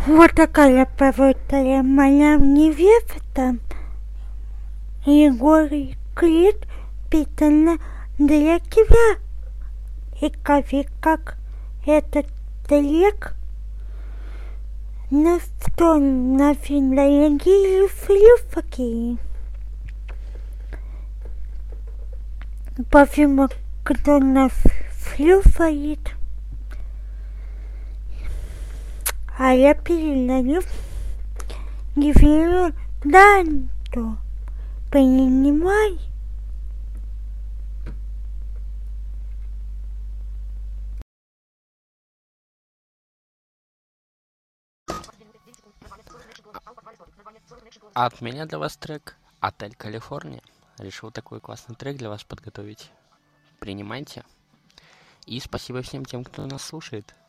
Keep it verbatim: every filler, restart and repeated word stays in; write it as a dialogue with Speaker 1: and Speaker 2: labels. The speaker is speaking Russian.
Speaker 1: Вот такая поводная моя невеста. Егорий Крид питана для тебя. И кофе как этот трек на стон на финляндии флюфаки. Парфюма, кто на флюфает. А я передаю Гефиру Данту. Понимай.
Speaker 2: А от меня для вас трек «Отель Калифорния». Решил такой классный трек для вас подготовить. Принимайте. И спасибо всем тем, кто нас слушает.